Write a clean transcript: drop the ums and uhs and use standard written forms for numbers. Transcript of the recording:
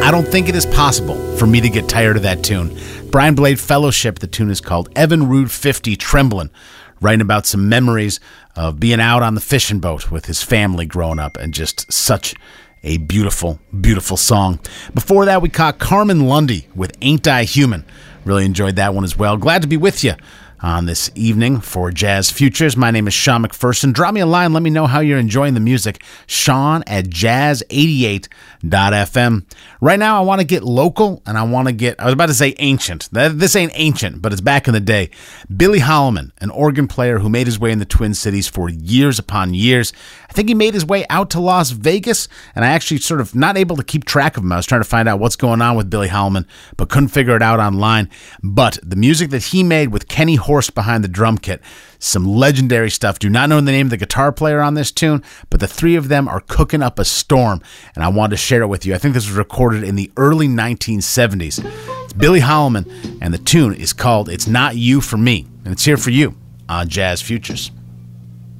I don't think it is possible for me to get tired of that tune. Brian Blade Fellowship, the tune is called Evan Route 50 Tremblin', writing about some memories of being out on the fishing boat with his family growing up, and just such a beautiful, beautiful song. Before that, we caught Carmen Lundy with Ain't I Human. Really enjoyed that one as well. Glad to be with you on this evening for Jazz Futures. My name is Sean McPherson. Drop me a line. Let me know how you're enjoying the music. Sean at jazz88.fm. Right now, I want to get local, and I was about to say ancient. This ain't ancient, but it's back in the day. Billy Holloman, an organ player who made his way in the Twin Cities for years upon years. I think he made his way out to Las Vegas, and I actually sort of not able to keep track of him. I was trying to find out what's going on with Billy Holloman, but couldn't figure it out online. But the music that he made with Kenny Horst behind the drum kit, some legendary stuff. Do not know the name of the guitar player on this tune, but the three of them are cooking up a storm, and I wanted to share it with you. I think this was recorded in the early 1970s. It's Billy Holloman, and the tune is called It's Not You For Me, and it's here for you on Jazz Futures.